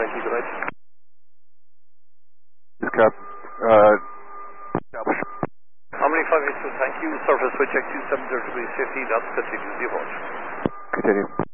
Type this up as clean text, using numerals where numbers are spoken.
Thank you, good night. Cap. Establish. Harmony 582, thank you. Surface switch X27 degrees 50, that's continues the approach. Continue.